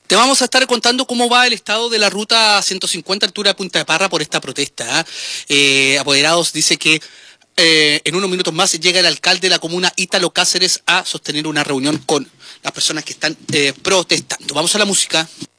Te vamos a estar contando cómo va el estado de la ruta 150 altura de Punta de Parra por esta protesta. Apoderados dice que en unos minutos más llega el alcalde de la comuna Ítalo Cáceres a sostener una reunión con las personas que están protestando. Vamos a la música.